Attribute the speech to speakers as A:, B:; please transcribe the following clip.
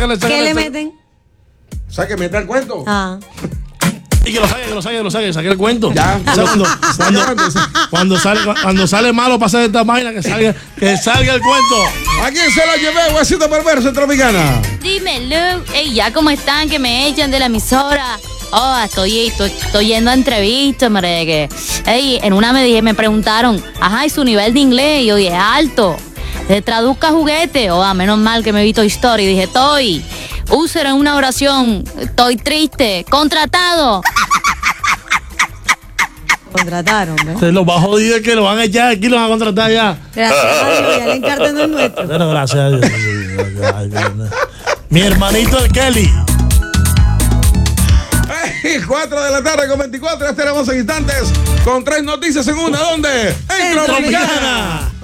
A: ¿Qué le meten?
B: O sea, que meta el cuento.
A: Ah.
C: Y que lo saque, saque el cuento.
B: Ya.
C: O sea, cuando sale malo para hacer esta vaina, que salga el cuento.
B: ¿A quién se la llevé, huesito perverso en Tropicana?
D: Dímelo. Ey, ya, ¿cómo están? Que me echan de la emisora. Oh, estoy yendo a entrevistas, merengue. Ey, en una me preguntaron, ajá, ¿y su nivel de inglés? Y yo dije, alto. Traduzca juguete. Oh, menos mal que me vi Toy Story. Dije, úselo en una oración. Estoy triste. Contratado.
A: Contrataron, ¿no?
C: Ustedes los va a joder que lo van a echar aquí, lo van a contratar ya.
A: Gracias a Dios, ya el encargo no es nuestro.
C: Pero gracias a Dios. Mi hermanito el Kelly.
B: 4 de la tarde con 24. Ya estaremos en instantes con 3 noticias en una. ¿Dónde? En Tropicana.